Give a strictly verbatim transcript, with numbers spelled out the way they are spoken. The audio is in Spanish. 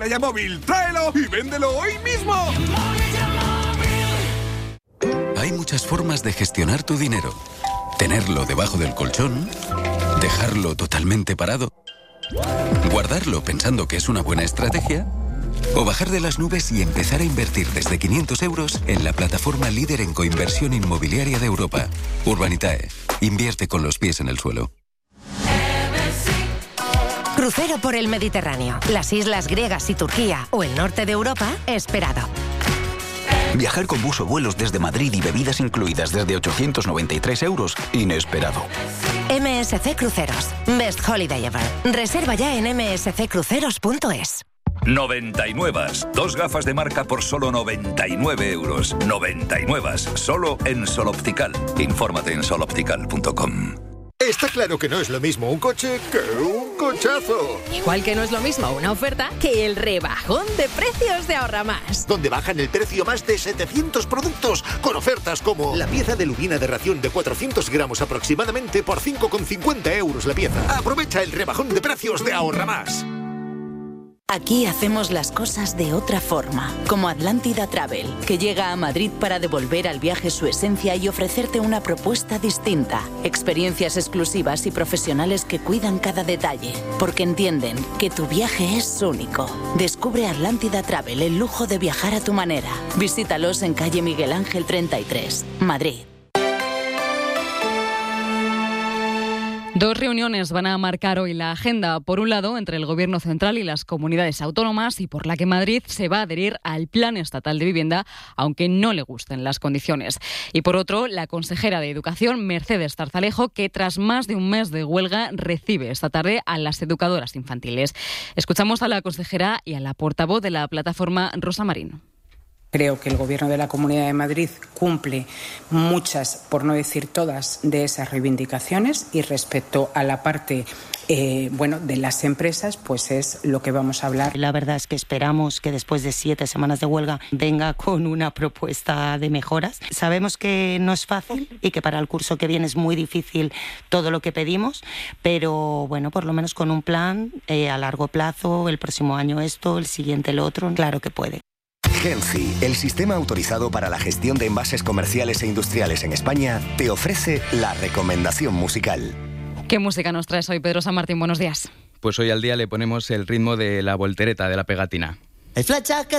la Yamóvil, tráelo y véndelo hoy mismo. Hay muchas formas de gestionar tu dinero. Tenerlo debajo del colchón, dejarlo totalmente parado, guardarlo pensando que es una buena estrategia, o bajar de las nubes y empezar a invertir desde quinientos euros en la plataforma líder en coinversión inmobiliaria de Europa. Urbanitae. Invierte con los pies en el suelo. Crucero por el Mediterráneo, las islas griegas y Turquía o el norte de Europa, esperado. Viajar con bus o vuelos desde Madrid y bebidas incluidas desde ochocientos noventa y tres euros, inesperado. M S C Cruceros. Best Holiday Ever. Reserva ya en eme ese ce cruceros punto es. noventa y nueve. Dos gafas de marca por solo noventa y nueve euros. noventa y nueve. Solo en Sol Optical. Infórmate en sol optical punto com. Está claro que no es lo mismo un coche que un cochazo. Igual que no es lo mismo una oferta que el rebajón de precios de Ahorra Más. Donde bajan el precio más de setecientos productos con ofertas como la pieza de lubina de ración de cuatrocientos gramos aproximadamente por cinco con cincuenta euros la pieza. Aprovecha el rebajón de precios de Ahorra Más. Aquí hacemos las cosas de otra forma, como Atlántida Travel, que llega a Madrid para devolver al viaje su esencia y ofrecerte una propuesta distinta, experiencias exclusivas y profesionales que cuidan cada detalle, porque entienden que tu viaje es único. Descubre Atlántida Travel, el lujo de viajar a tu manera. Visítalos en calle Miguel Ángel treinta y tres, Madrid. Dos reuniones van a marcar hoy la agenda. Por un lado, entre el Gobierno central y las comunidades autónomas, y por la que Madrid se va a adherir al Plan Estatal de Vivienda, aunque no le gusten las condiciones. Y por otro, la consejera de Educación, Mercedes Zarzalejo, que tras más de un mes de huelga recibe esta tarde a las educadoras infantiles. Escuchamos a la consejera y a la portavoz de la plataforma, Rosa Marín. Creo que el Gobierno de la Comunidad de Madrid cumple muchas, por no decir todas, de esas reivindicaciones, y respecto a la parte eh, bueno, de las empresas, pues es lo que vamos a hablar. La verdad es que esperamos que después de siete semanas de huelga venga con una propuesta de mejoras. Sabemos que no es fácil y que para el curso que viene es muy difícil todo lo que pedimos, pero bueno, por lo menos con un plan eh, a largo plazo, el próximo año esto, el siguiente lo otro, claro que puede. Genci, el sistema autorizado para la gestión de envases comerciales e industriales en España, te ofrece la recomendación musical. ¿Qué música nos traes hoy, Pedro San Martín? Buenos días. Pues hoy al día le ponemos el ritmo de la voltereta, de la pegatina. Hay flechas que